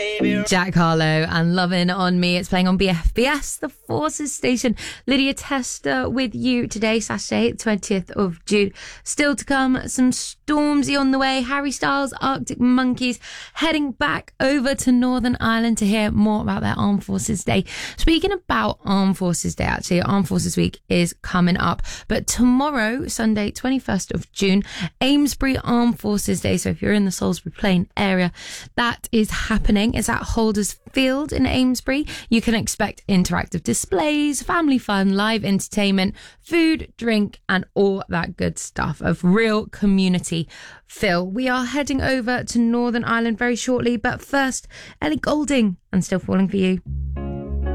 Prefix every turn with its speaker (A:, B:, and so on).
A: Jack Harlow and Lovin' On Me. It's playing on BFBS, the Forces station. Lydia Tester with you today, Saturday, 20th of June. Still to come, some Stormzy on the way. Harry Styles, Arctic Monkeys, heading back over to Northern Ireland to hear more about their Armed Forces Day. Speaking about Armed Forces Day, actually, Armed Forces Week is coming up. But tomorrow, Sunday, 21st of June, Amesbury Armed Forces Day. So if you're in the Salisbury Plain area, that is happening. It's at Holders Field in Amesbury. You can expect interactive displays, family fun, live entertainment, food, drink, and all that good stuff of real community feel. We are heading over to Northern Ireland very shortly, but first, Ellie Goulding and Still Falling For You.